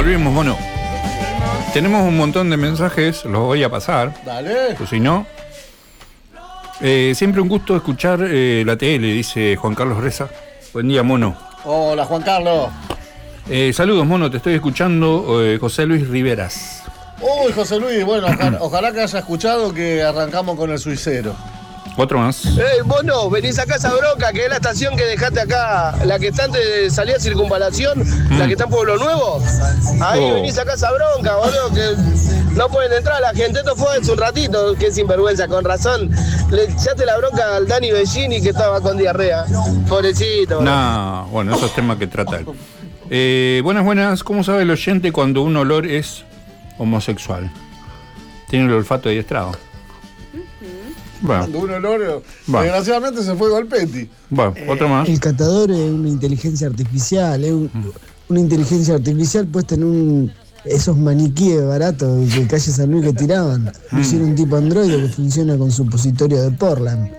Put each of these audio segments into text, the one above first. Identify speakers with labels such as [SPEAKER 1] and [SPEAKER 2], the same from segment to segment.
[SPEAKER 1] Volvimos, mono. Tenemos un montón de mensajes, los voy a pasar.
[SPEAKER 2] Dale.
[SPEAKER 1] Pues si no. Siempre un gusto escuchar la tele, dice Juan Carlos Reza. Buen día, mono.
[SPEAKER 2] Hola, Juan Carlos.
[SPEAKER 1] Saludos, mono, te estoy escuchando, José Luis Riveras.
[SPEAKER 2] Uy, José Luis, bueno, ojalá que haya escuchado que arrancamos con el suicero.
[SPEAKER 1] Otro más.
[SPEAKER 3] Mono, venís acá a esa Bronca, que es la estación que dejaste acá, la que está antes de salir a Circunvalación, la que está en Pueblo Nuevo. Ahí venís acá a esa Bronca, boludo, que no pueden entrar la gente. Esto fue hace un ratito, que sinvergüenza, con razón. Le echaste la bronca al Dani Bellini que estaba con diarrea. Pobrecito.
[SPEAKER 1] No, bueno, esos temas que trata él. Buenas, ¿cómo sabe el oyente cuando un olor es homosexual? Tiene el olfato adiestrado. Bueno.
[SPEAKER 2] Cuando un olor, desgraciadamente se fue Golpetti.
[SPEAKER 1] Bueno, otro más.
[SPEAKER 4] El catador es una inteligencia artificial, es una inteligencia artificial puesta en esos maniquíes baratos de calle San Luis que tiraban. Hicieron un tipo androide que funciona con supositorio de Portland.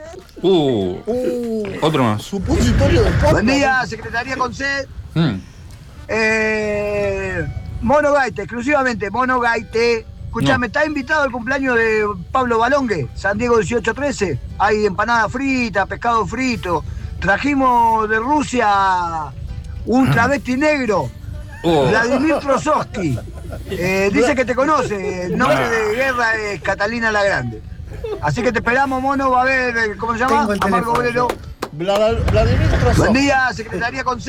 [SPEAKER 1] Otro más.
[SPEAKER 2] Supositorio de Portland.
[SPEAKER 3] Buen día, Secretaría con C. Mono Gaite, exclusivamente Mono Gaite. Escuchame, está invitado al cumpleaños de Pablo Balongue, San Diego 1813. Hay empanada frita, pescado frito. Trajimos de Rusia un travesti negro, Vladimir Trozovsky. Dice que te conoce, el nombre de guerra es Catalina la Grande. Así que te esperamos, mono, va a haber, ¿cómo se llama? Amargo Obrero.
[SPEAKER 2] Vladimir Trozovsky.
[SPEAKER 3] Buen día, Secretaría con C.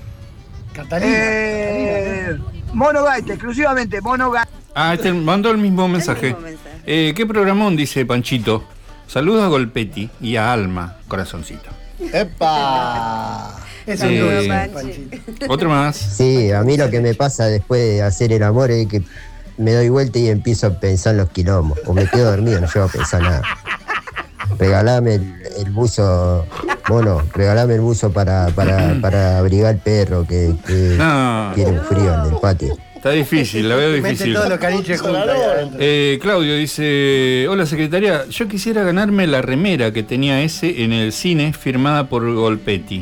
[SPEAKER 5] Catalina.
[SPEAKER 3] Mono Gaite, exclusivamente Mono Gaite.
[SPEAKER 1] Mandó el mismo mensaje. ¿Qué programón? Dice Panchito. Saludos a Golpetti y a Alma, corazoncito.
[SPEAKER 2] ¡Epa!
[SPEAKER 5] Es un dulce, Panchito.
[SPEAKER 1] Otro más.
[SPEAKER 6] Sí, a mí lo que me pasa después de hacer el amor es que me doy vuelta y empiezo a pensar en los quilombos. O me quedo dormido, no llego a pensar nada. Regalame el buzo, mono, regalame el buzo para abrigar al perro que tiene un frío en el patio.
[SPEAKER 1] Está difícil, la veo difícil.
[SPEAKER 5] Mete todos los caniches juntos ahí adentro.
[SPEAKER 1] Claudio dice: hola secretaria, yo quisiera ganarme la remera que tenía ese en el cine firmada por Golpetti.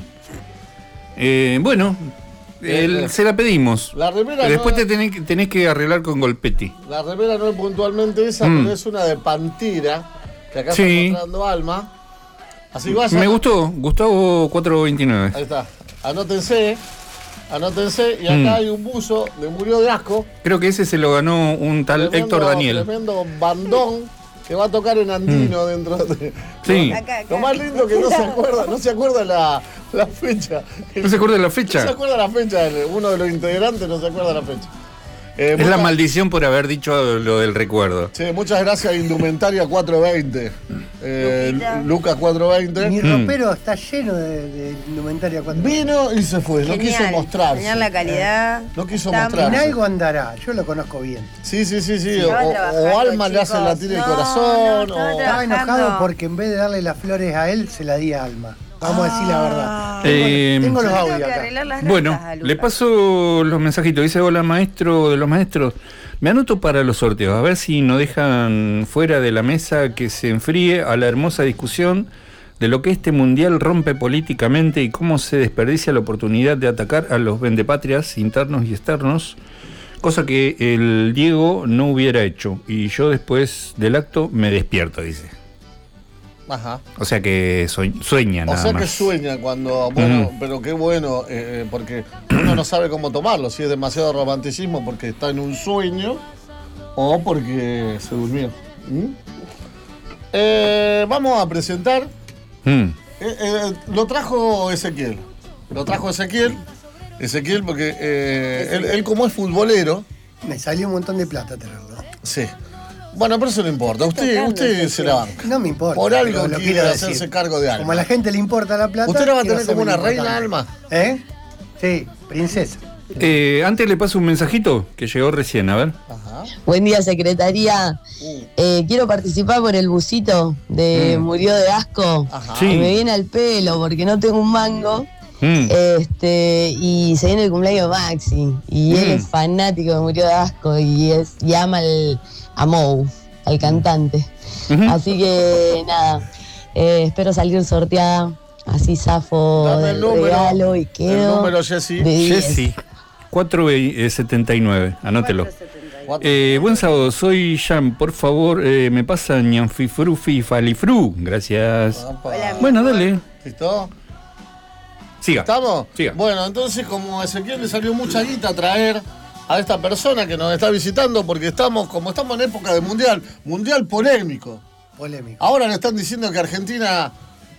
[SPEAKER 1] Se la pedimos.
[SPEAKER 2] La remera
[SPEAKER 1] después te tenés que arreglar con Golpetti.
[SPEAKER 2] La remera no es puntualmente esa, pero es una de Pantera, que acá está mostrando Alma. Así que vaya.
[SPEAKER 1] Me gustó, Gustavo 429.
[SPEAKER 2] Ahí está. Anótense, y acá hay un buzo de Murió de Asco.
[SPEAKER 1] Creo que ese se lo ganó un tal Héctor Daniel.
[SPEAKER 2] Tremendo bandón que va a tocar en Andino dentro de...
[SPEAKER 1] Sí.
[SPEAKER 2] Lo más lindo que no se acuerda la fecha.
[SPEAKER 1] ¿No se acuerda la fecha?
[SPEAKER 2] No se acuerda la fecha, uno de los integrantes no se acuerda la fecha.
[SPEAKER 1] Es la maldición por haber dicho lo del recuerdo.
[SPEAKER 2] Sí, muchas gracias a Indumentaria 420. Lucas 420.
[SPEAKER 5] Mi ropero está lleno de indumentaria 420.
[SPEAKER 2] Vino y se fue,
[SPEAKER 7] Genial.
[SPEAKER 2] no quiso mostrarse.
[SPEAKER 7] Enseñar la calidad.
[SPEAKER 2] No quiso
[SPEAKER 5] En
[SPEAKER 2] mostrarse.
[SPEAKER 5] algo andará, yo lo conozco bien.
[SPEAKER 2] Sí.
[SPEAKER 7] Estaba
[SPEAKER 2] O
[SPEAKER 7] trabajando,
[SPEAKER 2] Alma le hace
[SPEAKER 7] chicos.
[SPEAKER 2] latir el
[SPEAKER 7] No,
[SPEAKER 2] corazón.
[SPEAKER 7] no,
[SPEAKER 5] Estaba enojado porque en vez de darle las flores a él, se la di a Alma. Vamos a decir la verdad. Tengo los
[SPEAKER 7] Yo
[SPEAKER 5] audios
[SPEAKER 7] tengo que
[SPEAKER 5] acá.
[SPEAKER 7] arreglar las
[SPEAKER 1] Bueno,
[SPEAKER 7] rentas a Lucas.
[SPEAKER 1] le paso los mensajitos. Dice: hola maestro de los maestros. Me anoto para los sorteos, a ver si no dejan fuera de la mesa que se enfríe a la hermosa discusión de lo que este mundial rompe políticamente y cómo se desperdicia la oportunidad de atacar a los vendepatrias internos y externos, cosa que el Diego no hubiera hecho. Y yo después del acto me despierto, dice.
[SPEAKER 2] Ajá.
[SPEAKER 1] O sea que sueña nada más.
[SPEAKER 2] O sea que sueña cuando... Bueno, pero qué bueno, porque uno no sabe cómo tomarlo, si es demasiado romanticismo porque está en un sueño o porque se durmió. Vamos a presentar... lo trajo Ezequiel. Ezequiel porque él como es futbolero...
[SPEAKER 5] Me salió un montón de plata tenerlo.
[SPEAKER 2] Sí. Bueno, pero eso no importa. Usted se la banca.
[SPEAKER 5] No me importa.
[SPEAKER 2] Por algo
[SPEAKER 5] lo
[SPEAKER 2] quiere
[SPEAKER 5] quiero
[SPEAKER 2] hacerse
[SPEAKER 5] decir.
[SPEAKER 2] cargo de Alma.
[SPEAKER 5] Como a la gente le importa la plata.
[SPEAKER 2] ¿Usted la va a
[SPEAKER 5] quiero
[SPEAKER 2] tener como
[SPEAKER 5] hacerme
[SPEAKER 2] una reina,
[SPEAKER 5] importante.
[SPEAKER 2] Alma?
[SPEAKER 5] Sí, princesa.
[SPEAKER 1] Antes le paso un mensajito que llegó recién, a ver.
[SPEAKER 2] Ajá.
[SPEAKER 8] Buen día, secretaría. Quiero participar por el busito de Murió de Asco.
[SPEAKER 2] Ajá.
[SPEAKER 1] Sí.
[SPEAKER 8] Que me viene al pelo porque no tengo un mango. Y se viene el cumpleaños de Maxi. Y él es fanático de Murió de Asco y ama a Mou, al cantante. Así que nada, espero salir sorteada. Así zafo
[SPEAKER 2] Dame el
[SPEAKER 8] del
[SPEAKER 2] número.
[SPEAKER 8] regalo y quedo.
[SPEAKER 2] El número, Jessy.
[SPEAKER 8] de 10.
[SPEAKER 1] Jessy. 479, anótelo. Buen sábado, soy Jan, por favor, me pasa ñanfifrufi falifru, gracias.
[SPEAKER 2] Hola,
[SPEAKER 1] bueno, dale.
[SPEAKER 2] ¿Listo?
[SPEAKER 1] Siga.
[SPEAKER 2] ¿Estamos?
[SPEAKER 1] Siga.
[SPEAKER 2] Bueno, entonces como a Ezequiel le salió mucha guita traer a esta persona que nos está visitando, porque como estamos en época de mundial polémico. Ahora le están diciendo que Argentina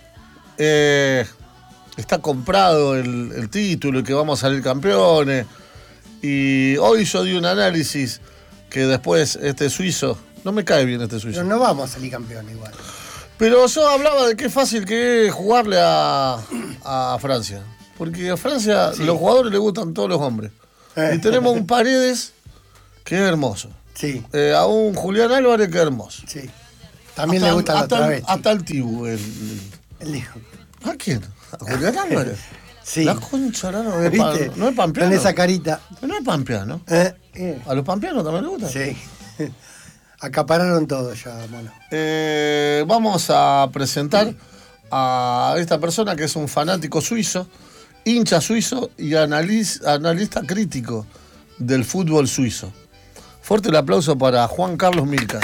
[SPEAKER 2] está comprado el título y que vamos a salir campeones. Y hoy yo di un análisis que después este suizo, no me cae bien este suizo.
[SPEAKER 5] Pero no vamos a salir campeón igual.
[SPEAKER 2] Pero yo hablaba de qué fácil que es jugarle a Francia. Porque a Francia los jugadores les gustan todos los hombres. Y tenemos un Paredes que es hermoso.
[SPEAKER 5] Sí.
[SPEAKER 2] A un Julián Álvarez que es hermoso.
[SPEAKER 5] Sí. También le gusta la travesti.
[SPEAKER 2] Hasta el Tibu.
[SPEAKER 5] El hijo.
[SPEAKER 2] ¿A quién? ¿A Julián Álvarez?
[SPEAKER 5] Sí.
[SPEAKER 2] La concha, no
[SPEAKER 5] ¿Viste?
[SPEAKER 2] No es pampeano.
[SPEAKER 5] Con esa carita.
[SPEAKER 2] No es pampeano. ¿A los pampeanos también les gusta?
[SPEAKER 5] Sí. Acapararon todo ya, mono.
[SPEAKER 2] Vamos a presentar a esta persona que es un fanático suizo, hincha suizo y analista crítico del fútbol suizo. Fuerte el aplauso para Juan Carlos Milka.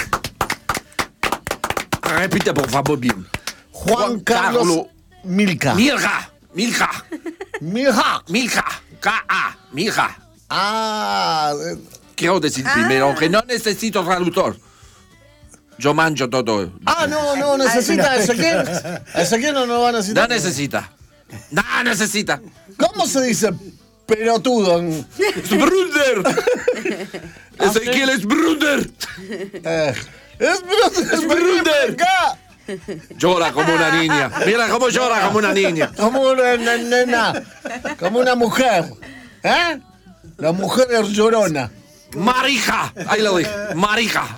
[SPEAKER 7] Repite, por favor, bien.
[SPEAKER 2] Juan Carlos Milka.
[SPEAKER 7] Milka. K-A. Milka. Quiero decir primero que no necesito traductor. Yo mancho todo.
[SPEAKER 2] No necesita Ezequiel. Ezequiel no va a necesitar.
[SPEAKER 7] No necesita.
[SPEAKER 2] ¿Cómo se dice pelotudo?
[SPEAKER 7] Es Bruder. Ezequiel es Bruder.
[SPEAKER 2] Es Bruder.
[SPEAKER 7] Llora como una niña. Mira cómo llora como una niña.
[SPEAKER 2] Como una nena. Como una mujer. La mujer es llorona.
[SPEAKER 7] Marija. Ahí lo dije. Marija.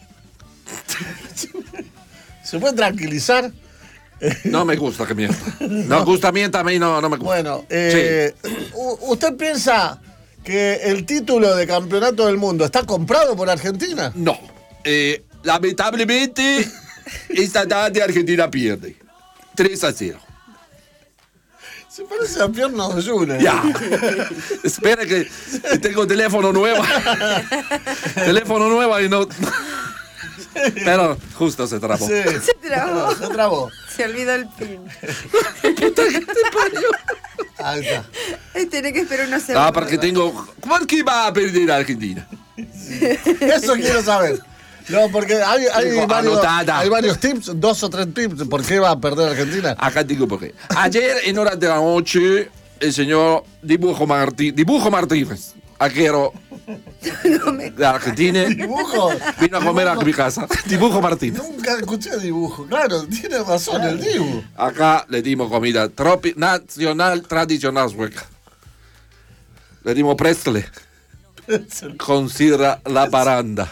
[SPEAKER 2] ¿Se puede tranquilizar?
[SPEAKER 7] No me gusta que mienta. No gusta mienta, a mí no me gusta.
[SPEAKER 2] Bueno, ¿usted piensa que el título de campeonato del mundo está comprado por Argentina?
[SPEAKER 7] No. Lamentablemente, esta tarde Argentina pierde. 3-0.
[SPEAKER 2] Se parece a piernas de Junior.
[SPEAKER 7] Ya. Espera que tengo teléfono nuevo. Teléfono nuevo y no... Pero justo se trabó.
[SPEAKER 2] Sí.
[SPEAKER 9] Se trabó.
[SPEAKER 2] Se
[SPEAKER 9] olvidó el pin.
[SPEAKER 7] Puta que te parió.
[SPEAKER 2] Ahí está.
[SPEAKER 9] Tiene que esperar unos segundos.
[SPEAKER 7] Porque ¿por qué va a perder Argentina?
[SPEAKER 2] Eso quiero saber. No, porque hay varios tips, 2 o 3 tips. ¿Por qué va a perder Argentina?
[SPEAKER 7] Acá digo por qué. Ayer, en horas de la noche, el señor Dibujo Martínez, arquero de Argentina, vino a comer a mi casa. Dibujo Martínez.
[SPEAKER 2] Nunca escuché dibujo. Claro, tiene razón el dibujo.
[SPEAKER 7] Acá le dimos comida nacional, tradicional sueca. Le dimos Pretzle. Considera la paranda.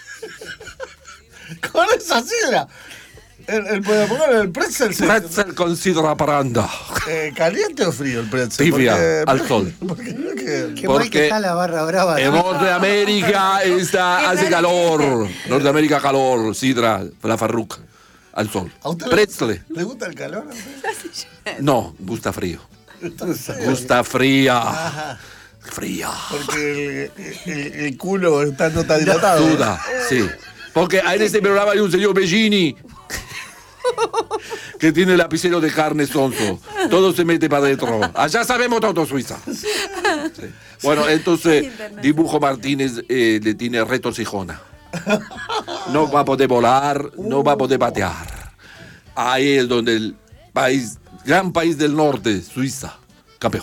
[SPEAKER 2] Con esa sidra. El pretzel.
[SPEAKER 7] Pretzel considera paranda.
[SPEAKER 2] ¿Caliente o frío el pretzel?
[SPEAKER 7] Tibia, al sol.
[SPEAKER 5] Qué mal que está la barra brava.
[SPEAKER 7] En Norteamérica hace calor. Norteamérica calor, sidra, la farruca, al sol.
[SPEAKER 2] ¿A usted
[SPEAKER 7] Pretzel.
[SPEAKER 2] le gusta el calor?
[SPEAKER 7] No, gusta frío. Gusta fría.
[SPEAKER 2] Ajá.
[SPEAKER 7] Fría.
[SPEAKER 2] Porque el culo no está dilatado.
[SPEAKER 7] Duda, sí. Porque en este programa hay un señor Bellini que tiene el lapicero de carne sonso. Todo se mete para adentro. Allá sabemos todo, Suiza. Sí. Bueno, entonces, Dibujo Martínez le tiene retorcijona. No va a poder volar, no va a poder patear. Ahí es donde el gran país del norte, Suiza, campeón.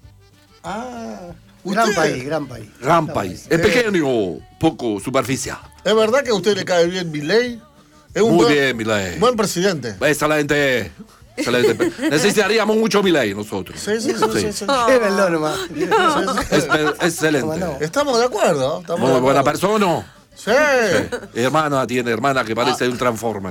[SPEAKER 5] Gran país.
[SPEAKER 7] Es pequeño, poco superficial.
[SPEAKER 2] ¿Es verdad que a usted le cae bien Milei? Es un
[SPEAKER 7] bien, Milei.
[SPEAKER 2] Buen presidente.
[SPEAKER 7] Excelente. Necesitaríamos mucho Milei nosotros.
[SPEAKER 2] Sí.
[SPEAKER 5] Llévenlo nomás.
[SPEAKER 7] Excelente.
[SPEAKER 2] Estamos de acuerdo.
[SPEAKER 7] Muy buena persona.
[SPEAKER 2] Sí.
[SPEAKER 7] Tiene hermana que parece un Transformer.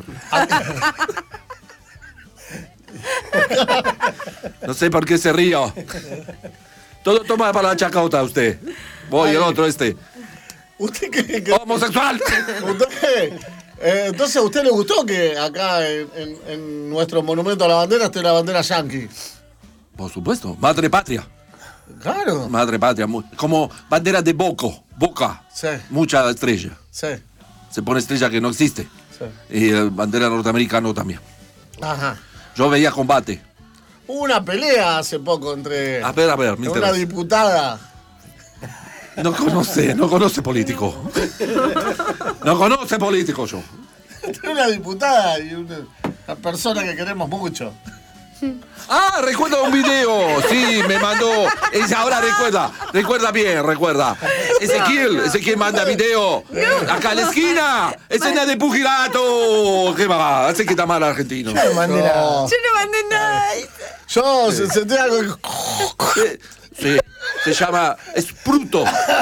[SPEAKER 7] No sé por qué se ríe. Todo toma para la chacota usted. Voy, el otro
[SPEAKER 2] ¿Usted qué?
[SPEAKER 7] ¡Homosexual!
[SPEAKER 2] Entonces, ¿a usted le gustó que acá en nuestro monumento a la bandera esté la bandera yanqui?
[SPEAKER 7] Por supuesto, madre patria.
[SPEAKER 2] Claro.
[SPEAKER 7] Madre patria. Como bandera de Boca.
[SPEAKER 2] Sí.
[SPEAKER 7] Mucha estrella.
[SPEAKER 2] Sí.
[SPEAKER 7] Se pone estrella que no existe.
[SPEAKER 2] Sí.
[SPEAKER 7] Y bandera norteamericana también.
[SPEAKER 2] Ajá.
[SPEAKER 7] Yo veía combate.
[SPEAKER 2] Hubo una pelea hace poco entre
[SPEAKER 7] A ver, me
[SPEAKER 2] una
[SPEAKER 7] interesa.
[SPEAKER 2] diputada.
[SPEAKER 7] No conoce político. No conoce político yo.
[SPEAKER 2] Entre una diputada y una persona que queremos mucho.
[SPEAKER 7] Ah, recuerdo un video. Sí, me mandó. Ahora recuerda bien. Ezequiel manda video. Acá a la esquina. Escena de pugilato. ¿Qué va? Hace que está mal argentino.
[SPEAKER 5] Yo no mandé nada.
[SPEAKER 9] Yo no mandé nada.
[SPEAKER 2] Yo sentí algo.
[SPEAKER 7] Sí, se llama Spruto.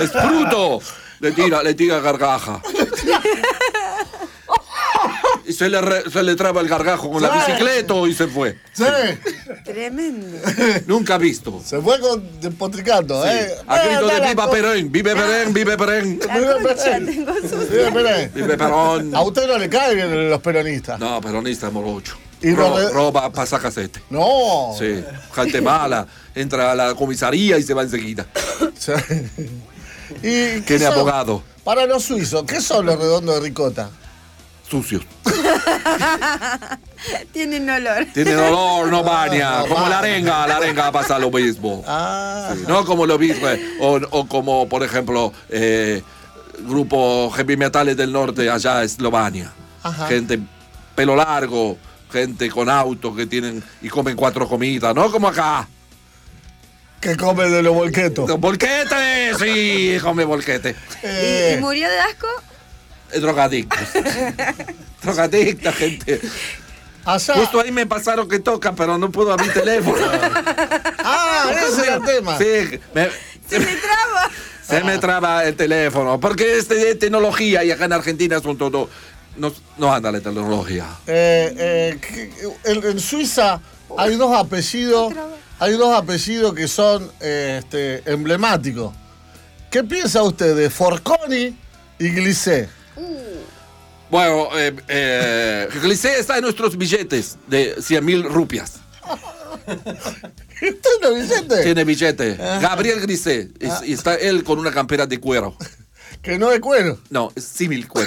[SPEAKER 7] Le tira gargaja. Y se le traba el gargajo con la bicicleta y se fue.
[SPEAKER 2] Sí.
[SPEAKER 9] Tremendo.
[SPEAKER 7] Nunca visto.
[SPEAKER 2] Se fue despotricando,
[SPEAKER 7] Sí. A grito de viva Perón, vive Perón.
[SPEAKER 2] Vive Perón.
[SPEAKER 7] Vive Perón.
[SPEAKER 2] A usted no le caen bien los peronistas.
[SPEAKER 7] No, peronista morocho.
[SPEAKER 2] Y
[SPEAKER 7] Roba pasacasete.
[SPEAKER 2] No.
[SPEAKER 7] Sí, gente mala. Entra a la comisaría y se va enseguida.
[SPEAKER 2] Sí. ¿Y
[SPEAKER 7] Tiene
[SPEAKER 2] son?
[SPEAKER 7] abogado.
[SPEAKER 2] Para los suizos, ¿qué son los redondos de ricota?
[SPEAKER 7] Sucios.
[SPEAKER 9] Tienen olor.
[SPEAKER 7] Tienen olor, no baña. Como la arenga pasa lo mismo.
[SPEAKER 2] Ah.
[SPEAKER 7] Sí, no como lo mismo. O como, por ejemplo, grupo heavy metales del norte allá en Eslovenia.
[SPEAKER 2] Ajá.
[SPEAKER 7] Gente pelo largo, gente con auto que tienen y comen 4 comidas, no como acá.
[SPEAKER 2] Que come de los volquetos.
[SPEAKER 7] ¡Volquete! Sí, come volquete.
[SPEAKER 9] ¿Y murió de asco?
[SPEAKER 7] Drogadictos. Drogadicta, gente.
[SPEAKER 2] Allá.
[SPEAKER 7] Justo ahí me pasaron que toca, pero no puedo abrir teléfono.
[SPEAKER 2] Ese es el tema.
[SPEAKER 7] Sí,
[SPEAKER 9] Se me traba.
[SPEAKER 7] se me traba el teléfono. Porque es de tecnología y acá en Argentina son todo. No anda la tecnología.
[SPEAKER 2] En Suiza hay dos apellidos. Hay dos apellidos que son emblemáticos. ¿Qué piensa usted de Forconi y Glissé?
[SPEAKER 7] Bueno, Glissé está en nuestros billetes de 100.000 rupias.
[SPEAKER 2] ¿Tiene billete?
[SPEAKER 7] Tiene billete. Gabriel Glissé. Y está él con una campera de cuero.
[SPEAKER 2] Que no es cuero.
[SPEAKER 7] No, es símil cuero.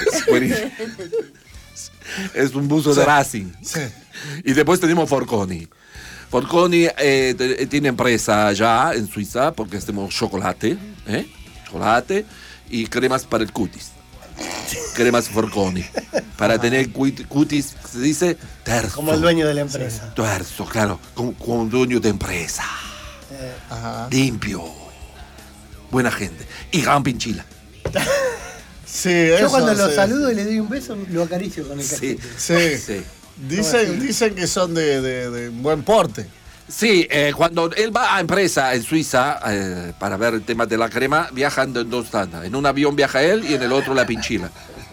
[SPEAKER 7] Es un buzo de Racing.
[SPEAKER 2] Sí.
[SPEAKER 7] Y después tenemos Forconi. Forconi tiene empresa allá en Suiza porque hacemos chocolate. Chocolate y cremas para el cutis. Cremas Forconi. Para tener cutis, se dice terso.
[SPEAKER 5] Como el dueño de la empresa.
[SPEAKER 7] Terso, claro. Como un dueño de empresa.
[SPEAKER 2] Ajá.
[SPEAKER 7] Limpio. Buena gente. Y gran pinchila.
[SPEAKER 2] Sí,
[SPEAKER 5] Yo
[SPEAKER 2] eso,
[SPEAKER 5] cuando lo
[SPEAKER 2] sí.
[SPEAKER 5] saludo y le doy un beso, lo acaricio con el
[SPEAKER 7] Sí,
[SPEAKER 5] cachete.
[SPEAKER 2] Sí.
[SPEAKER 7] sí.
[SPEAKER 2] Dicen que son de buen porte.
[SPEAKER 7] Sí, cuando él va a empresa en Suiza para ver el tema de la crema, viajan en 2 tandas. En un avión viaja él y en el otro la pinchila.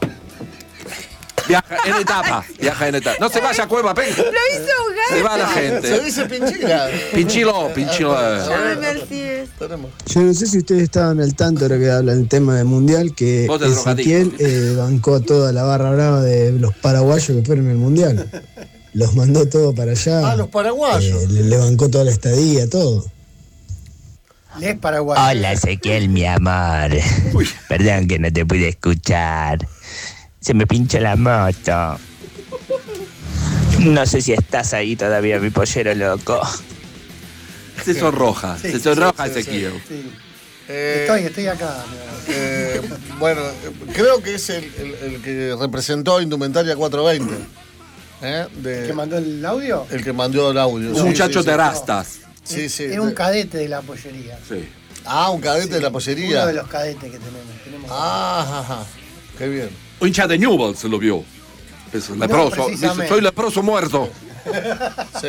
[SPEAKER 7] Viaja en etapa. No se vaya a Cueva, venga.
[SPEAKER 9] Lo hizo ahogar.
[SPEAKER 7] Se va la
[SPEAKER 2] Se
[SPEAKER 7] gente.
[SPEAKER 2] dice pinchila.
[SPEAKER 7] Pinchilo.
[SPEAKER 9] Llame Mercedes.
[SPEAKER 2] Tenemos.
[SPEAKER 4] Yo no sé si ustedes estaban al tanto ahora que hablan del tema del mundial, que
[SPEAKER 7] Vos de
[SPEAKER 4] Ezequiel bancó a toda la barra brava de los paraguayos que fueron al mundial. Los mandó todo para allá.
[SPEAKER 2] Los paraguayos.
[SPEAKER 4] Le bancó toda la estadía, todo.
[SPEAKER 5] Les paraguayo.
[SPEAKER 10] Hola Ezequiel, mi amor.
[SPEAKER 7] Uy.
[SPEAKER 10] Perdón que no te pude escuchar. Se me pinchó la moto. No sé si estás ahí todavía, mi pollero loco.
[SPEAKER 7] Se sonroja.
[SPEAKER 5] Sí,
[SPEAKER 7] Se sonroja
[SPEAKER 2] sí,
[SPEAKER 7] Ezequiel.
[SPEAKER 5] Sí.
[SPEAKER 2] Eh,
[SPEAKER 5] Estoy acá.
[SPEAKER 2] bueno, creo que es el que representó Indumentaria 420.
[SPEAKER 5] ¿Que mandó el audio?
[SPEAKER 2] El que mandó el audio.
[SPEAKER 7] Un muchacho de rastas.
[SPEAKER 2] Sí, sí.
[SPEAKER 5] Es un cadete de la pollería.
[SPEAKER 7] Sí.
[SPEAKER 2] Un cadete de la pollería.
[SPEAKER 5] Uno de los cadetes que tenemos.
[SPEAKER 2] Ajá. Qué bien.
[SPEAKER 7] Un hincha de Newell's se lo vio. Es leproso. Dice,
[SPEAKER 5] precisamente.
[SPEAKER 7] soy leproso muerto.
[SPEAKER 2] Sí.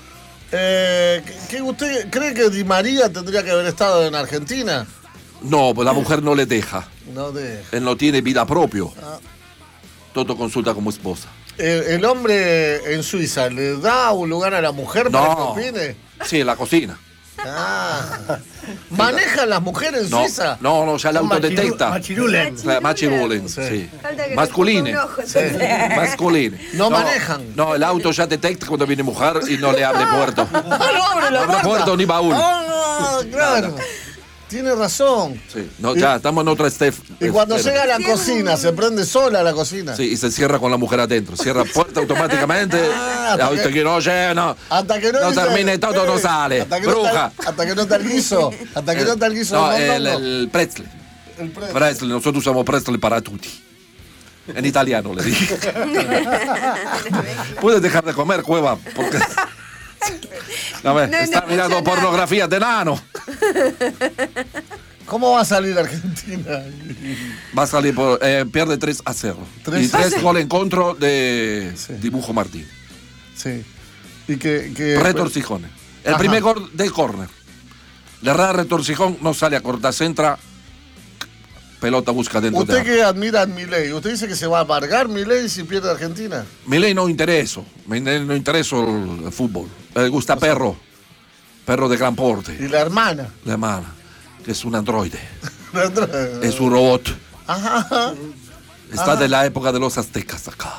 [SPEAKER 2] ¿Qué usted cree que Di María tendría que haber estado en Argentina?
[SPEAKER 7] No, pues la mujer no le deja.
[SPEAKER 2] No deja.
[SPEAKER 7] Él no tiene vida propio. Todo consulta como esposa.
[SPEAKER 2] ¿El hombre en Suiza le da un lugar a la mujer para que
[SPEAKER 7] No.
[SPEAKER 2] opine?
[SPEAKER 7] Sí, en la cocina.
[SPEAKER 2] ¿Manejan las mujeres en Suiza?
[SPEAKER 7] No, ya el auto detecta.
[SPEAKER 5] Machirulen.
[SPEAKER 7] Machirulen, sí.
[SPEAKER 9] Falta que
[SPEAKER 7] Masculine.
[SPEAKER 9] te ponga un ojo, entonces.
[SPEAKER 7] Masculine.
[SPEAKER 2] No manejan.
[SPEAKER 7] No, el auto ya detecta cuando viene mujer y no le abre puerto.
[SPEAKER 2] No abre la
[SPEAKER 7] No abre puerto ni baúl.
[SPEAKER 2] Claro. Tiene razón.
[SPEAKER 7] Sí. No, ya estamos en otra step.
[SPEAKER 2] Y cuando llega a la cocina, se prende sola la cocina.
[SPEAKER 7] Sí, y se cierra con la mujer adentro. Cierra puerta automáticamente. Hasta que no llegue, no.
[SPEAKER 2] Hasta que no dice,
[SPEAKER 7] termine todo, no sale.
[SPEAKER 2] Hasta que
[SPEAKER 7] Bruja.
[SPEAKER 2] hasta que no está el guiso. Hasta que no está el guiso.
[SPEAKER 7] No,
[SPEAKER 2] del mondongo.
[SPEAKER 7] el pretzel.
[SPEAKER 2] El pretzel.
[SPEAKER 7] Pretzel. Nosotros usamos pretzel para tutti. En italiano le dije. Puedes dejar de comer, cueva, porque... A ver, está mirando
[SPEAKER 9] escucha
[SPEAKER 7] pornografía de nano.
[SPEAKER 2] ¿Cómo va a salir Argentina?
[SPEAKER 7] Va a salir por... pierde 3-0. Y 3 goles en contra de Dibujo Martín.
[SPEAKER 2] Sí. Y que
[SPEAKER 7] Retorcijones. El
[SPEAKER 2] Ajá.
[SPEAKER 7] primer gol del córner. Le erra Retorcijón, no sale a corta centra. Pelota busca dentro de
[SPEAKER 2] usted
[SPEAKER 7] área.
[SPEAKER 2] que admira a Milei, ¿usted dice que se va a amargar Milei si pierde Argentina?
[SPEAKER 7] Milei no interesa. Milei no interesa el fútbol. Le gusta perro. Perro de gran porte.
[SPEAKER 2] Y la hermana.
[SPEAKER 7] La hermana, que es un androide. Es un robot.
[SPEAKER 2] Ajá.
[SPEAKER 7] Está de la época de los aztecas acá.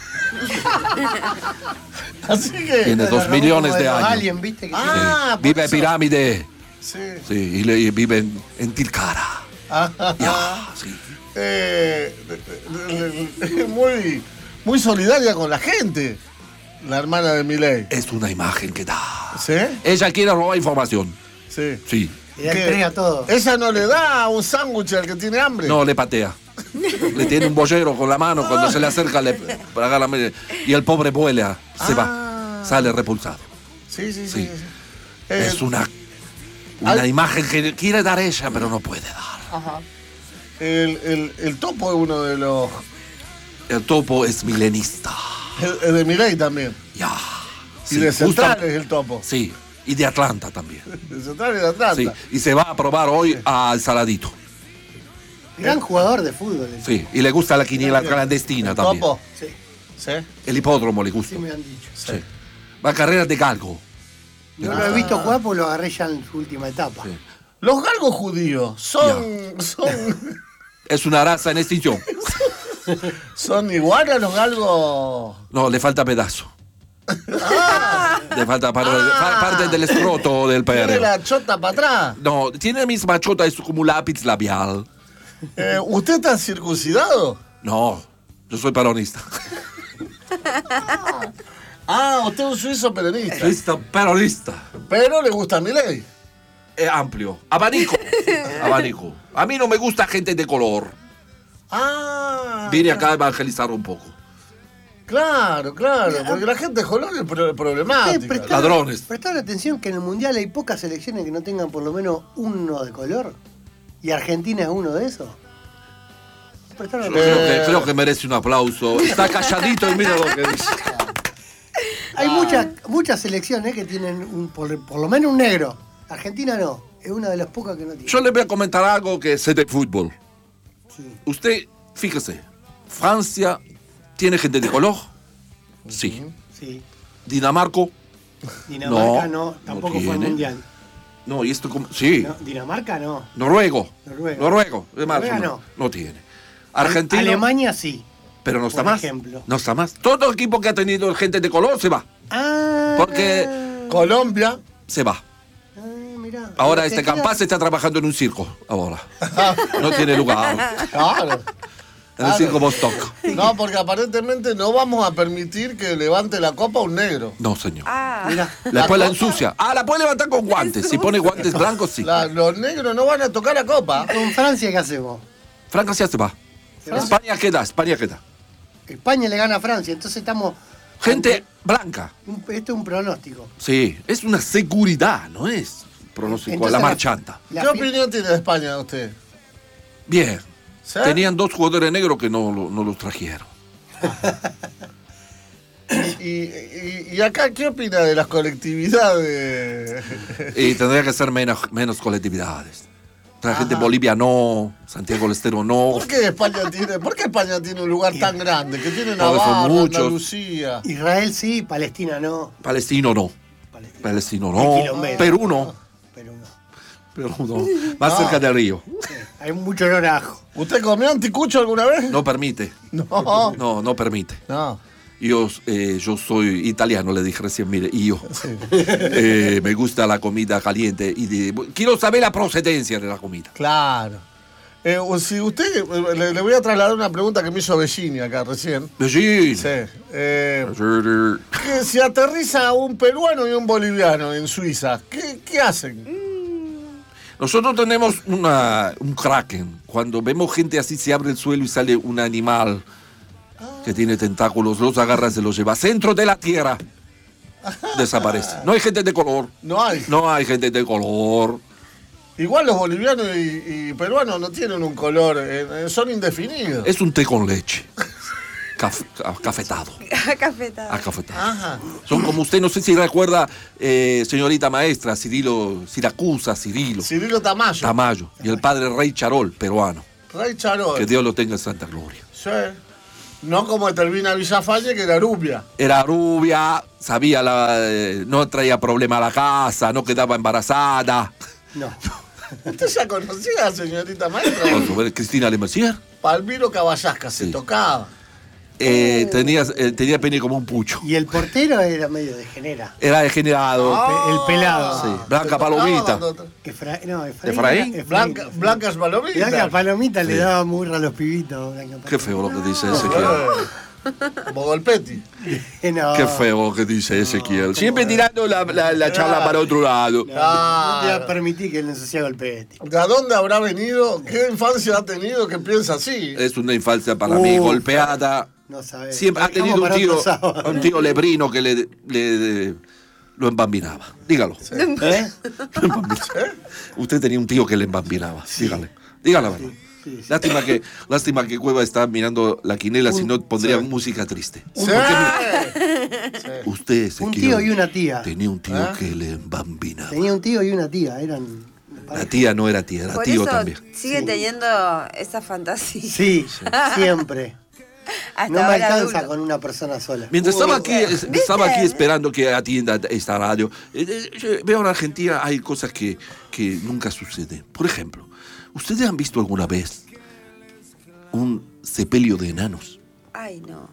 [SPEAKER 2] Así que...
[SPEAKER 7] Tiene 2 millones de años.
[SPEAKER 5] Alien, ¿viste? Que
[SPEAKER 2] Ah, por
[SPEAKER 7] Vive en
[SPEAKER 2] eso.
[SPEAKER 7] pirámide.
[SPEAKER 2] Sí.
[SPEAKER 7] Sí, y vive en Tilcara. Ya, sí.
[SPEAKER 2] Muy, muy solidaria con la gente, la hermana de Milei.
[SPEAKER 7] Es una imagen que da.
[SPEAKER 2] ¿Sí?
[SPEAKER 7] Ella quiere robar información.
[SPEAKER 2] Sí.
[SPEAKER 7] Sí.
[SPEAKER 5] le da entrega todo.
[SPEAKER 2] Ella no le da un sándwich al que tiene hambre.
[SPEAKER 7] No, le patea. Le tiene un bollero con la mano, cuando se le acerca le paga la media. Y el pobre vuela, se va, sale repulsado.
[SPEAKER 2] Sí, sí,
[SPEAKER 7] Sí.
[SPEAKER 2] sí.
[SPEAKER 7] Es una imagen que quiere dar ella, pero no puede dar.
[SPEAKER 2] Ajá. El topo es uno de los...
[SPEAKER 7] El topo es milenista.
[SPEAKER 2] El de Milei también.
[SPEAKER 7] Ya.
[SPEAKER 2] Y de Central es el topo.
[SPEAKER 7] Sí, y de Atlanta también.
[SPEAKER 2] De Central y de Atlanta.
[SPEAKER 7] Sí, y se va a probar hoy al Saladito.
[SPEAKER 5] Gran jugador de fútbol.
[SPEAKER 7] Sí, y le gusta la quiniela clandestina también.
[SPEAKER 2] ¿Topo?
[SPEAKER 5] Sí,
[SPEAKER 2] Sí.
[SPEAKER 7] El hipódromo le gusta.
[SPEAKER 5] sí me han dicho.
[SPEAKER 7] Sí. Va a carreras de galgo.
[SPEAKER 5] No lo he visto jugar porque lo agarré ya en su última etapa.
[SPEAKER 7] Sí.
[SPEAKER 2] Los galgos judíos son
[SPEAKER 7] Es una raza en extinción.
[SPEAKER 2] son iguales a los galgos.
[SPEAKER 7] No, le falta pedazo. Le falta parte del escroto del
[SPEAKER 2] Tiene
[SPEAKER 7] perro.
[SPEAKER 2] la chota para atrás.
[SPEAKER 7] No, tiene la misma chota, es como un lápiz labial.
[SPEAKER 2] ¿Usted está circuncidado?
[SPEAKER 7] No, yo soy peronista.
[SPEAKER 2] Usted es un suizo peronista.
[SPEAKER 7] Soy peronista.
[SPEAKER 2] Pero le gusta a Milei.
[SPEAKER 7] Es amplio. Abanico. Abanico. A mí no me gusta gente de color. Vine acá a evangelizar un poco.
[SPEAKER 2] Claro, porque la gente de color es problemática.
[SPEAKER 7] Ladrones.
[SPEAKER 5] Prestaron atención que en el Mundial hay pocas selecciones que no tengan por lo menos uno de color. ¿Y Argentina es uno de esos? Prestaron atención.
[SPEAKER 7] Creo que merece un aplauso. Está calladito y mira lo que dice.
[SPEAKER 5] Hay muchas selecciones que tienen por lo menos un negro. Argentina no. Es una de las pocas que no tiene.
[SPEAKER 7] Yo le voy a comentar algo que sé de fútbol.
[SPEAKER 5] Sí.
[SPEAKER 7] Usted, fíjese, Francia tiene gente de color. Sí.
[SPEAKER 5] Sí.
[SPEAKER 7] Dinamarca.
[SPEAKER 5] Dinamarca no, tampoco fue al
[SPEAKER 7] tiene.
[SPEAKER 5] Mundial.
[SPEAKER 7] No, y esto como. Sí.
[SPEAKER 5] No, Dinamarca no.
[SPEAKER 7] Noruego.
[SPEAKER 5] Noruego.
[SPEAKER 7] Es más,
[SPEAKER 5] Noruega no.
[SPEAKER 7] no tiene. Argentina.
[SPEAKER 5] Alemania sí.
[SPEAKER 7] Pero no está
[SPEAKER 5] por
[SPEAKER 7] más.
[SPEAKER 5] ejemplo.
[SPEAKER 7] No está más. Todo equipo que ha tenido gente de color se va. Porque
[SPEAKER 2] Colombia.
[SPEAKER 7] se va.
[SPEAKER 5] Mirá.
[SPEAKER 7] Ahora
[SPEAKER 5] Te
[SPEAKER 7] este
[SPEAKER 5] queda-
[SPEAKER 7] Campaz está trabajando en un circo. Ahora. No tiene lugar.
[SPEAKER 2] Claro.
[SPEAKER 7] En el circo Bostock.
[SPEAKER 2] No, porque aparentemente no vamos a permitir que levante la copa un negro.
[SPEAKER 7] No, señor.
[SPEAKER 5] Mirá.
[SPEAKER 7] Después la ensucia. La puede levantar con guantes. Si pone guantes blancos, sí.
[SPEAKER 2] Los negros no van a tocar la copa.
[SPEAKER 5] Con Francia, ¿qué hacemos?
[SPEAKER 7] Francia se va. España queda.
[SPEAKER 5] España le gana a Francia, entonces estamos...
[SPEAKER 7] Gente blanca.
[SPEAKER 5] Esto es un pronóstico.
[SPEAKER 7] Sí, es una seguridad, no es pronóstico.
[SPEAKER 5] Entonces
[SPEAKER 7] la
[SPEAKER 5] la-
[SPEAKER 7] marchanta.
[SPEAKER 2] ¿Qué opinión tiene de España usted?
[SPEAKER 7] Bien.
[SPEAKER 2] ¿Sí?
[SPEAKER 7] Tenían 2 jugadores negros que no los trajeron.
[SPEAKER 2] Y acá, ¿qué opina de las colectividades?
[SPEAKER 7] Y tendría que ser menos colectividades. La gente de Bolivia no, Santiago del Estero no.
[SPEAKER 2] ¿Por qué España tiene un lugar tan grande? Que tiene
[SPEAKER 7] Porque son
[SPEAKER 2] Navarra,
[SPEAKER 7] muchos.
[SPEAKER 2] Andalucía.
[SPEAKER 5] Israel sí, Palestina no.
[SPEAKER 7] Palestino no.
[SPEAKER 5] Palestina.
[SPEAKER 7] Palestino
[SPEAKER 5] Hay
[SPEAKER 7] no.
[SPEAKER 5] kilómetros.
[SPEAKER 7] Perú no. pero no, más cerca del río.
[SPEAKER 5] Hay mucho olor a ajo.
[SPEAKER 2] ¿Usted comió anticucho alguna vez?
[SPEAKER 7] No permite.
[SPEAKER 2] No.
[SPEAKER 7] No permite.
[SPEAKER 2] No.
[SPEAKER 7] Yo soy italiano, le dije recién, mire, y yo me gusta la comida caliente y quiero saber la procedencia de la comida.
[SPEAKER 2] Claro. Si usted, le voy a trasladar una pregunta que me hizo Bellini acá recién.
[SPEAKER 7] Bellini.
[SPEAKER 2] Sí. Que si aterriza un peruano y un boliviano en Suiza, ¿qué hacen?
[SPEAKER 7] Nosotros tenemos un kraken. Cuando vemos gente así, se abre el suelo y sale un animal que tiene tentáculos, los agarra, se los lleva centro de la tierra. Desaparece. No hay gente de color.
[SPEAKER 2] No hay.
[SPEAKER 7] No hay gente de color.
[SPEAKER 2] Igual los bolivianos y peruanos no tienen un color, son indefinidos.
[SPEAKER 7] Es un té con leche. Cafetado.
[SPEAKER 9] Cafetado.
[SPEAKER 2] Ajá.
[SPEAKER 7] Son como usted, no sé si recuerda, señorita maestra, Cirilo Tamayo. Y el padre Rey Charol, peruano.
[SPEAKER 2] Rey Charol.
[SPEAKER 7] Que Dios lo tenga en santa gloria.
[SPEAKER 2] Sí. No como Etelvina Villafañe, que era rubia.
[SPEAKER 7] Era rubia, sabía, no traía problema a la casa, no quedaba embarazada.
[SPEAKER 5] No.
[SPEAKER 2] ¿Usted ya conocía a la señorita maestra?
[SPEAKER 7] Vamos a ver, Cristina Lemercier.
[SPEAKER 2] Palmiro Caballasca, se tocaba.
[SPEAKER 7] Tenía pene como un pucho.
[SPEAKER 5] Y el portero era medio degenera.
[SPEAKER 7] Era degenerado.
[SPEAKER 5] El pelado.
[SPEAKER 7] Sí. Blanca Palomita.
[SPEAKER 5] Efraín.
[SPEAKER 2] Blancas Palomitas.
[SPEAKER 5] Blanca Palomita
[SPEAKER 7] Sí.
[SPEAKER 5] le daba murra a los pibitos.
[SPEAKER 7] Qué feo lo que dice Ezequiel.
[SPEAKER 2] Bogolpetti.
[SPEAKER 5] No.
[SPEAKER 7] Qué feo lo que dice Ezequiel. Siempre tirando la charla para otro lado.
[SPEAKER 5] No te va a permitir que le ensucie Golpetti.
[SPEAKER 2] ¿De dónde habrá venido? ¿Qué infancia ha tenido que piensa así?
[SPEAKER 7] Es una infancia para mí golpeada.
[SPEAKER 5] No sabes.
[SPEAKER 7] Siempre ha tenido un tío lebrino que lo embambinaba. Dígalo.
[SPEAKER 2] Sí.
[SPEAKER 7] Usted tenía un tío que le embambinaba. Dígale la verdad.
[SPEAKER 5] Sí.
[SPEAKER 7] Lástima que Cueva está mirando la quinela, si no pondría música triste.
[SPEAKER 2] Sí.
[SPEAKER 7] Usted, Ezequiel,
[SPEAKER 5] Un tío y una tía.
[SPEAKER 7] tenía un tío que le embambinaba.
[SPEAKER 5] Tenía un tío y una tía. Eran.
[SPEAKER 7] La tía no era tía, era
[SPEAKER 9] Por
[SPEAKER 7] tío
[SPEAKER 9] eso
[SPEAKER 7] también.
[SPEAKER 9] sigue teniendo esa fantasía.
[SPEAKER 5] Sí, siempre.
[SPEAKER 9] Hasta
[SPEAKER 5] No me
[SPEAKER 9] ahora
[SPEAKER 5] alcanza
[SPEAKER 9] adulto.
[SPEAKER 5] con una persona sola.
[SPEAKER 7] Mientras estaba aquí
[SPEAKER 9] ¿Viste?
[SPEAKER 7] esperando que atienda esta radio, veo en Argentina hay cosas que nunca suceden. Por ejemplo, ¿ustedes han visto alguna vez un sepelio de enanos?
[SPEAKER 9] Ay, no.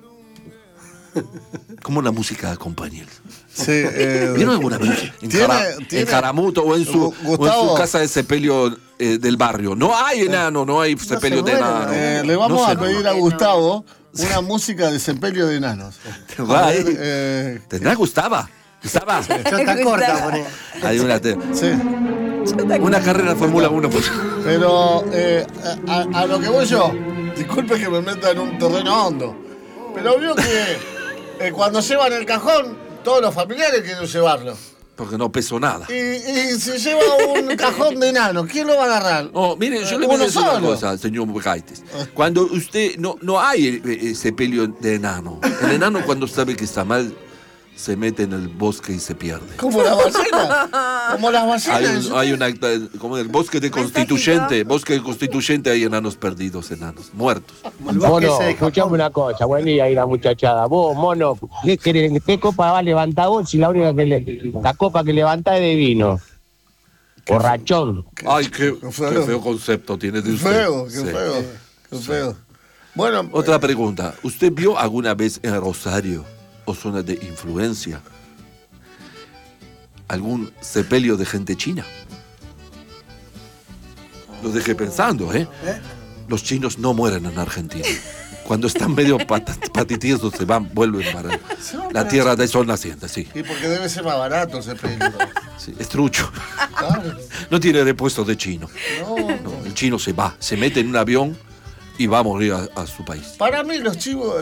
[SPEAKER 7] ¿Cómo la música acompaña?
[SPEAKER 2] Sí,
[SPEAKER 7] ¿Vieron alguna vez en Caramuto o en su casa de sepelio del barrio? No hay enano, no hay sepelio de enano.
[SPEAKER 2] Le vamos
[SPEAKER 7] No
[SPEAKER 2] a
[SPEAKER 7] se
[SPEAKER 2] pedir
[SPEAKER 7] muere.
[SPEAKER 2] a Gustavo una música de sepelio de enanos. A ver,
[SPEAKER 7] ¿Tendrá Gustava? ¿Gustava?
[SPEAKER 5] Chota corta, poné.
[SPEAKER 7] Hay
[SPEAKER 2] sí.
[SPEAKER 7] una carrera de Fórmula 1. Pues.
[SPEAKER 2] Pero a lo que voy yo, disculpe que me meta en un terreno hondo, pero vio que cuando llevan el cajón, todos los familiares quieren llevarlo.
[SPEAKER 7] Porque no pesó nada.
[SPEAKER 2] Y si lleva un cajón de enano, ¿quién lo va a agarrar?
[SPEAKER 7] No, mire, yo le voy a
[SPEAKER 2] Uno
[SPEAKER 7] decir una
[SPEAKER 2] solo.
[SPEAKER 7] cosa, señor Gaites. Cuando usted, no hay sepelio de enano. El enano cuando sabe que está mal, se mete en el bosque y se pierde.
[SPEAKER 2] Como las ballenas. Como las ballenas.
[SPEAKER 7] Hay una, como en el bosque de Constituyente hay enanos perdidos, enanos, muertos.
[SPEAKER 11] Mono, escuchame una cosa, buen día ahí la muchachada. Vos, mono, ¿qué copa va a levantar vos si la única la copa que levantás es de vino? Borrachón.
[SPEAKER 7] Ay, qué feo concepto tiene de usted.
[SPEAKER 2] Qué feo. Bueno,
[SPEAKER 7] otra pregunta. ¿Usted vio alguna vez en Rosario o zona de influencia algún sepelio de gente china? Lo dejé pensando, ¿eh? Los chinos no mueren en Argentina. Cuando están medio patitizos se vuelven para la tierra de sol naciente, sí.
[SPEAKER 2] Y porque debe ser más barato el sepelio.
[SPEAKER 7] Sí, es trucho.
[SPEAKER 2] Claro.
[SPEAKER 7] No tiene repuesto de chino.
[SPEAKER 2] No.
[SPEAKER 7] El chino se va, se mete en un avión y va a morir a su país.
[SPEAKER 2] Para mí los chinos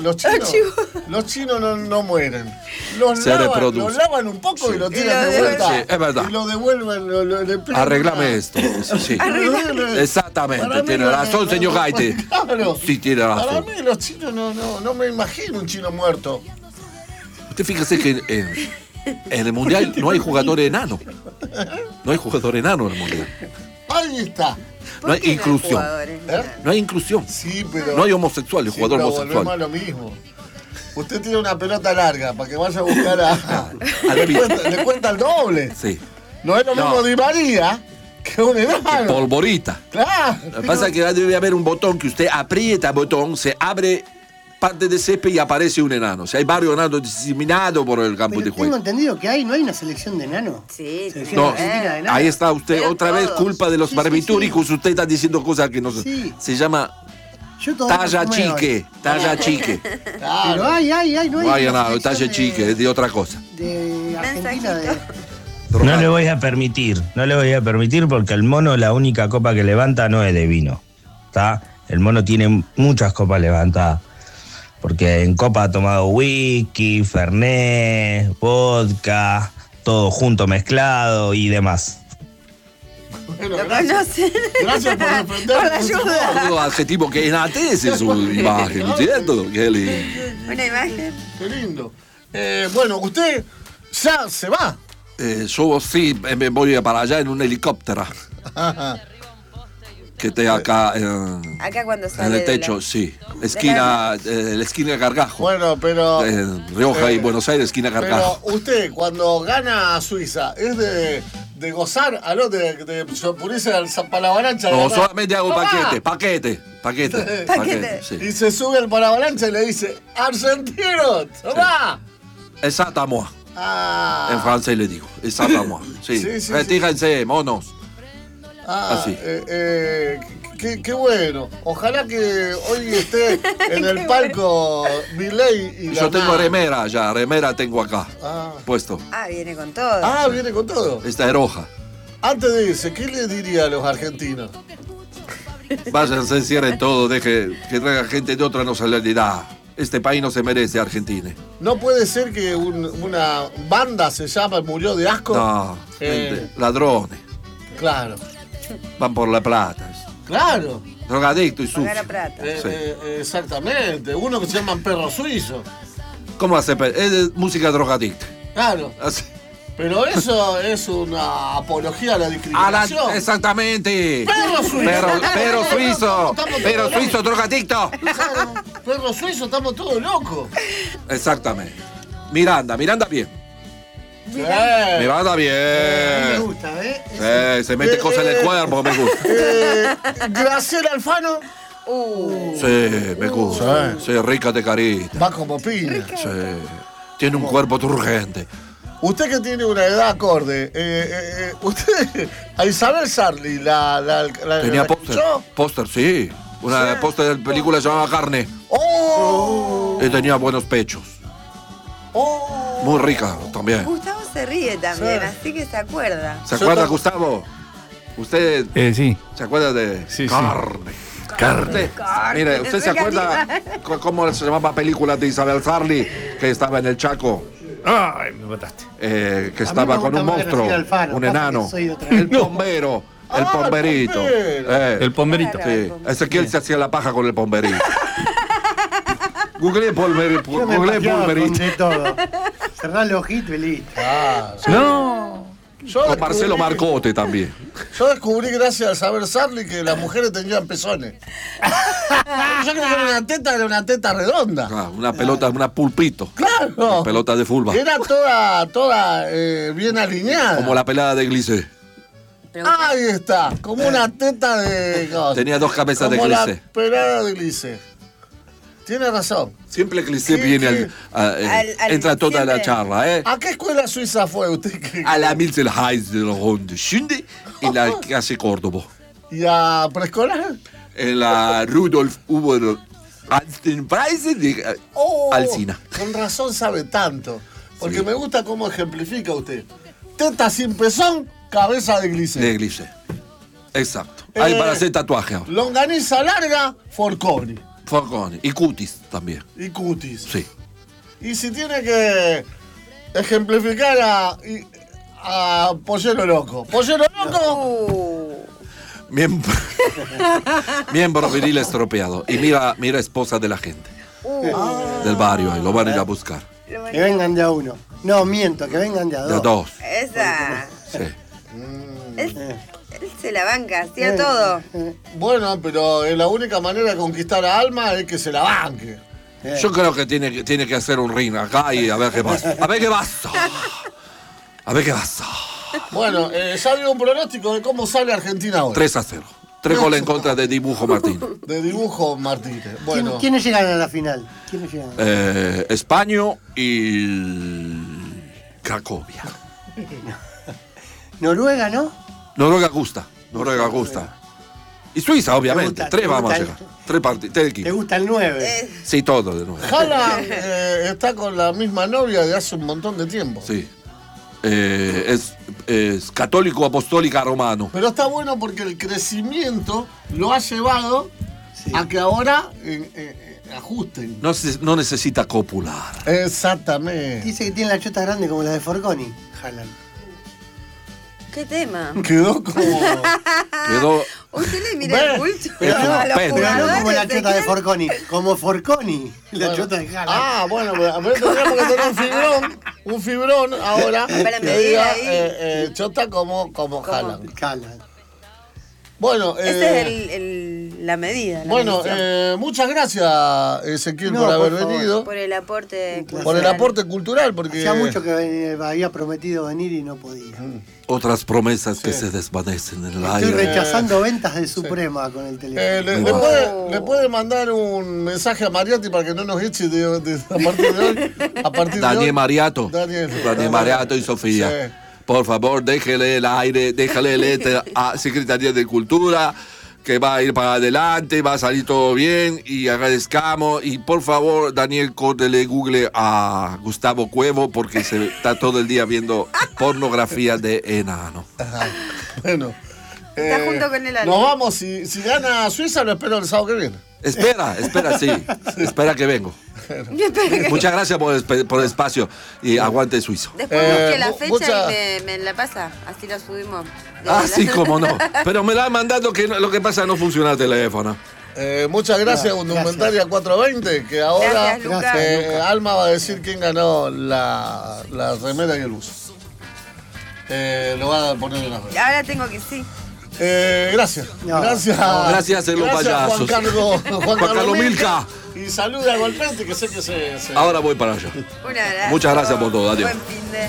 [SPEAKER 2] no mueren.
[SPEAKER 7] Se reproducen.
[SPEAKER 2] Los lavan un poco y lo tiran de vuelta.
[SPEAKER 7] Sí, es verdad.
[SPEAKER 2] Y lo devuelven.
[SPEAKER 7] Arreglame esto. Sí. Exactamente, tiene razón, señor Gaite.
[SPEAKER 2] Claro.
[SPEAKER 7] Sí, tiene
[SPEAKER 2] Para
[SPEAKER 7] razón.
[SPEAKER 2] mí los chinos no me imagino un chino muerto.
[SPEAKER 7] Usted fíjese que en el Mundial no hay jugador enano. No hay jugador enano en el Mundial.
[SPEAKER 2] Ahí está.
[SPEAKER 7] No hay inclusión. No hay inclusión.
[SPEAKER 2] Sí, pero
[SPEAKER 7] no hay homosexual, el jugador
[SPEAKER 2] pero
[SPEAKER 7] homosexual.
[SPEAKER 2] volvemos a lo mismo. Usted tiene una pelota larga para que vaya a buscar a... le cuenta el doble.
[SPEAKER 7] Sí.
[SPEAKER 2] No es lo mismo Di María Que un enano.
[SPEAKER 7] Polvorita.
[SPEAKER 2] Claro.
[SPEAKER 7] Lo que pasa es que debe haber un botón que usted aprieta el botón, se abre parte de césped y aparece un enano. O sea, hay varios enanos diseminados por el campo de
[SPEAKER 5] Tengo
[SPEAKER 7] juego.
[SPEAKER 5] entendido que no hay una selección de enanos.
[SPEAKER 9] Sí,
[SPEAKER 5] Selección
[SPEAKER 7] No,
[SPEAKER 5] argentina de enanos.
[SPEAKER 7] ahí está usted,
[SPEAKER 9] Pero
[SPEAKER 7] otra vez
[SPEAKER 9] todos.
[SPEAKER 7] culpa de los
[SPEAKER 5] Sí,
[SPEAKER 7] barbitúricos. Usted está diciendo cosas que no son.
[SPEAKER 5] Sí.
[SPEAKER 7] Se llama
[SPEAKER 5] Yo todavía
[SPEAKER 7] talla
[SPEAKER 5] no fumé hoy.
[SPEAKER 7] chique, talla chique.
[SPEAKER 5] Pero hay, no hay.
[SPEAKER 7] No hay
[SPEAKER 5] una
[SPEAKER 7] nada,
[SPEAKER 5] selección
[SPEAKER 7] talla chique, es de otra cosa.
[SPEAKER 5] De Argentina de.
[SPEAKER 10] No le voy a permitir porque el mono la única copa que levanta no es de vino. ¿Está? El mono tiene muchas copas levantadas. Porque en copa ha tomado whisky, fernet, vodka, todo junto mezclado y demás.
[SPEAKER 2] Bueno,
[SPEAKER 9] Lo
[SPEAKER 2] gracias.
[SPEAKER 9] conocen.
[SPEAKER 2] Gracias por defender.
[SPEAKER 9] Por la ayuda.
[SPEAKER 7] Todo hace tipo que enaltece su imagen, ¿cierto? Qué lindo.
[SPEAKER 9] Una imagen.
[SPEAKER 2] Qué lindo. Bueno, usted ya se va.
[SPEAKER 7] Yo sí me voy para allá en un helicóptero que esté acá
[SPEAKER 9] Acá cuando
[SPEAKER 7] en
[SPEAKER 9] sale.
[SPEAKER 7] el techo, sí. La esquina de Gargajo.
[SPEAKER 2] Bueno, pero.
[SPEAKER 7] Rioja y Buenos Aires, esquina
[SPEAKER 2] Pero
[SPEAKER 7] Gargajo.
[SPEAKER 2] usted, cuando gana a Suiza, ¿es de gozar, de ponerse para la avalancha?
[SPEAKER 7] No,
[SPEAKER 2] de acá?
[SPEAKER 7] solamente hago
[SPEAKER 2] ¡Tomá!
[SPEAKER 7] paquete. Sí.
[SPEAKER 2] Y se sube al parabalancha y le dice: ¡Argentino! ¡Tomá!
[SPEAKER 7] Exactamente.
[SPEAKER 2] Ah.
[SPEAKER 7] En francés le digo. Exactamente. Sí.
[SPEAKER 2] Sí.
[SPEAKER 7] Retírense, monos.
[SPEAKER 2] Ah,
[SPEAKER 7] Así.
[SPEAKER 2] Qué bueno. Ojalá que hoy esté en el palco Milei y
[SPEAKER 7] Yo tengo
[SPEAKER 2] remera.
[SPEAKER 7] remera tengo acá. Puesto.
[SPEAKER 9] Ah, viene con todo.
[SPEAKER 2] Ah, viene con todo.
[SPEAKER 7] Esta es roja.
[SPEAKER 2] Antes de irse, ¿qué le diría a los argentinos?
[SPEAKER 7] Váyanse, cierren todo, deje que traiga gente de otra nacionalidad. Este país no se merece Argentina.
[SPEAKER 2] ¿No puede ser que una banda se llama Murió de Asco?
[SPEAKER 7] No, gente, ladrones.
[SPEAKER 2] Claro.
[SPEAKER 7] Van por la plata.
[SPEAKER 2] Claro.
[SPEAKER 7] Drogadicto y sucio.
[SPEAKER 9] Pagar a plata.
[SPEAKER 7] Sí.
[SPEAKER 2] Exactamente. Uno que se llama Perro Suizo.
[SPEAKER 7] ¿Cómo hace? Es de música drogadicta.
[SPEAKER 2] Claro.
[SPEAKER 7] Así.
[SPEAKER 2] Pero eso es una apología a la discriminación.
[SPEAKER 7] Exactamente.
[SPEAKER 2] Perro suizo.
[SPEAKER 7] Perro suizo.
[SPEAKER 2] Estamos
[SPEAKER 7] Perro
[SPEAKER 2] todos
[SPEAKER 7] suizo, drogadicto.
[SPEAKER 2] Claro. Perro suizo, estamos todos locos.
[SPEAKER 7] Exactamente. Miranda bien.
[SPEAKER 2] Sí.
[SPEAKER 7] Miranda
[SPEAKER 5] Me
[SPEAKER 7] bien.
[SPEAKER 5] gusta, ¿eh?
[SPEAKER 7] Se mete cosas en el cuerpo, me gusta.
[SPEAKER 2] Graciela Alfano.
[SPEAKER 7] Sí, me gusta. Sí, rica de carita.
[SPEAKER 2] Va como piña.
[SPEAKER 7] Sí. Tiene un cuerpo turgente.
[SPEAKER 2] Usted que tiene una edad acorde, usted, a Isabel Sarli,
[SPEAKER 7] Tenía
[SPEAKER 2] la
[SPEAKER 7] póster.
[SPEAKER 2] escuchó?
[SPEAKER 7] Póster, sí. Una póster de película llamada Carne.
[SPEAKER 2] ¡Oh!
[SPEAKER 7] Y tenía buenos pechos.
[SPEAKER 2] ¡Oh!
[SPEAKER 7] Muy rica también.
[SPEAKER 9] Gustavo se ríe también,
[SPEAKER 2] Sí.
[SPEAKER 9] así que se acuerda.
[SPEAKER 7] ¿Se acuerda, Gustavo? ¿Usted
[SPEAKER 1] Sí.
[SPEAKER 7] se acuerda de
[SPEAKER 1] Sí, sí.
[SPEAKER 7] Carne?
[SPEAKER 1] Carne.
[SPEAKER 7] Mire, ¿usted se acuerda cómo se llamaba la película de Isabel Sarli que estaba en el Chaco?
[SPEAKER 1] Ay, me mataste.
[SPEAKER 7] Que estaba con un monstruo, un enano. El pombero, el pomberito.
[SPEAKER 1] El pomberito.
[SPEAKER 7] Sí, Ezequiel se hacía la paja con el pomberito. Googleé pomberito.
[SPEAKER 5] Yo me pajeaba con de todo. Cerrar los ojitos y listo.
[SPEAKER 1] No.
[SPEAKER 7] Con Marcelo Marcote también.
[SPEAKER 2] Yo descubrí, gracias a Isabel Sarli, que las mujeres tenían pezones. Yo creo que era una teta redonda.
[SPEAKER 7] Ah, una pelota, una pulpito.
[SPEAKER 2] Claro.
[SPEAKER 7] Una pelota de fútbol.
[SPEAKER 2] Era toda bien alineada.
[SPEAKER 7] Como la pelada de Glissé.
[SPEAKER 2] Ahí está, como una teta de...
[SPEAKER 7] Tenía dos cabezas de
[SPEAKER 2] como la
[SPEAKER 7] Glissé.
[SPEAKER 2] pelada de Glissé. Tiene razón.
[SPEAKER 7] Siempre Glissé viene entra toda la charla, ¿eh?
[SPEAKER 2] ¿A qué escuela suiza fue usted?
[SPEAKER 7] A la Milselheim de la Ronde Schünde en la calle Córdoba.
[SPEAKER 2] ¿Y a preescolar?
[SPEAKER 7] En la Rudolf Huber Anstenpreise de Alsina.
[SPEAKER 2] Con razón sabe tanto. Porque me gusta cómo ejemplifica usted. Teta sin pezón, cabeza de Glissé.
[SPEAKER 7] De Glissé. Exacto. Hay para hacer tatuaje ahora.
[SPEAKER 2] Longaniza larga, Forconi.
[SPEAKER 7] Forconi. Y cutis también.
[SPEAKER 2] Y cutis.
[SPEAKER 7] Sí.
[SPEAKER 2] Y si tiene que ejemplificar a Pollero Loco. Pollero Loco.
[SPEAKER 7] Miembro viril estropeado. Y mira esposa de la gente. Del barrio, ahí lo van a ir a buscar.
[SPEAKER 5] Que vengan de a uno. No, miento, que vengan de a dos.
[SPEAKER 7] De a dos.
[SPEAKER 9] Esa.
[SPEAKER 7] Sí.
[SPEAKER 9] Él se la banca, hacía todo.
[SPEAKER 2] Bueno, pero la única manera de conquistar a Alma es que se la banque.
[SPEAKER 7] Yo creo que tiene que hacer un ring acá y a ver qué pasa. A ver qué pasa. A ver qué pasa.
[SPEAKER 2] Bueno, ya dio un pronóstico de cómo sale Argentina hoy.
[SPEAKER 7] 3-0. 3 goles en contra de Dibujo Martín.
[SPEAKER 2] De Dibujo Martínez. Bueno.
[SPEAKER 5] ¿Quiénes llegan a la final?
[SPEAKER 7] España y Cracovia.
[SPEAKER 5] Noruega, ¿no?
[SPEAKER 7] Noruega gusta. Y Suiza, obviamente. 3 vamos a llegar. 3 partidos. 3 equipos.
[SPEAKER 5] ¿Te gusta el 9?
[SPEAKER 7] Sí, todo de nuevo.
[SPEAKER 2] Haaland está con la misma novia de hace un montón de tiempo.
[SPEAKER 7] Sí. Es católico apostólica romano.
[SPEAKER 2] Pero está bueno porque el crecimiento lo ha llevado a que ahora ajusten.
[SPEAKER 7] No necesita copular.
[SPEAKER 2] Exactamente.
[SPEAKER 5] Dice que tiene la chota grande como la de Forconi, Haaland.
[SPEAKER 9] ¿Qué tema?
[SPEAKER 2] Quedó como...
[SPEAKER 9] Usted le mira el bulto.
[SPEAKER 5] Pero
[SPEAKER 9] a los
[SPEAKER 5] no
[SPEAKER 9] jugadores,
[SPEAKER 5] como la chota de Forconi, como Forconi, la chota de Haaland.
[SPEAKER 2] Ah, bueno, pero tendríamos que tener un fibrón ahora que diga chota como Haaland. Bueno,
[SPEAKER 9] esa es la medida.
[SPEAKER 2] Bueno, muchas gracias, Ezequiel, por haber venido.
[SPEAKER 9] Por el aporte cultural.
[SPEAKER 2] Por el aporte cultural, porque...
[SPEAKER 5] Hacía mucho que había prometido venir y no podía.
[SPEAKER 7] Otras promesas que se desvanecen en el aire.
[SPEAKER 5] Estoy rechazando ventas de Suprema con el teléfono.
[SPEAKER 2] ¿Le puede mandar un mensaje a Mariatti para que no nos eche a partir de hoy?
[SPEAKER 7] Daniel Mariato. Daniel Mariato y Sofía.
[SPEAKER 2] Sí.
[SPEAKER 7] Por favor, déjele el aire, déjale letra a Secretaría de Cultura, que va a ir para adelante, va a salir todo bien y agradezcamos. Y por favor, Daniel, córtele Google a Gustavo Cuevo porque se está todo el día viendo pornografía de enano.
[SPEAKER 2] Ajá. Bueno.
[SPEAKER 9] Está junto con el
[SPEAKER 2] Nos vamos, si gana Suiza lo espero el sábado que viene.
[SPEAKER 7] Espera, sí. Espera que vengo. Muchas gracias por el espacio y aguante suizo.
[SPEAKER 9] Después busque la fecha y me la pasa, así la subimos.
[SPEAKER 7] Sí, cómo no. Pero me la han mandado que lo que pasa no funciona el teléfono.
[SPEAKER 2] Muchas gracias, Indumentaria 420, que ahora Alma va a decir quién ganó la remera y el uso. Lo va a poner en la red.
[SPEAKER 9] Ahora tengo que
[SPEAKER 2] gracias. Gracias.
[SPEAKER 7] Gracias, los payasos.
[SPEAKER 2] Juan Carlos
[SPEAKER 7] Milka.
[SPEAKER 2] Y saluda a Golpente, que sé que se...
[SPEAKER 7] Ahora voy para allá.
[SPEAKER 9] Un abrazo.
[SPEAKER 7] Muchas gracias por todo. Adiós.
[SPEAKER 9] Buen fin de...